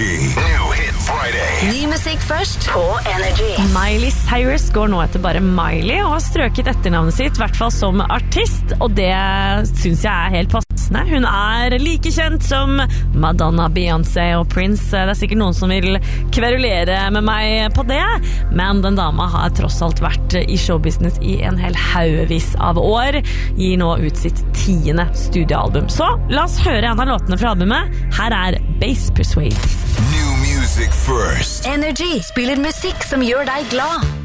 Energy. New Hit Friday. Ny musikk først på Energy. Miley Cyrus går nå etter bare Miley og har strøket etternavnet sitt, I hvert fall som artist, og det synes jeg helt passende. Hun like kjent som Madonna, Beyoncé og Prince. Det sikkert noen som vil kverulere med meg på det, men den dama har tross alt vært I showbusiness I en hel haugevis av år. Gir nå ut sitt 10. studioalbum. Så la oss høre en av låtene fra albumet. Her Base Persuade. New music first. Energy spiller musikk som gjør deg glad.